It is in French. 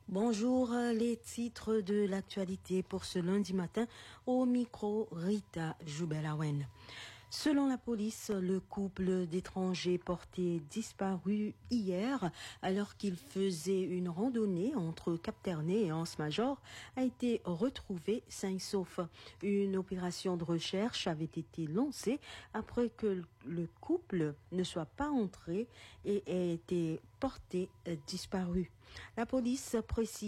Bonjour, les titres de l'actualité pour ce lundi matin au micro Rita Joubelawen. Selon la police, le couple d'étrangers portés disparu hier alors qu'il faisait une randonnée entre Cap-Ternay et Anse-Major a été retrouvé sain et sauf. Une opération de recherche avait été lancée après que le couple ne soit pas entré et ait été porté disparu. La police précise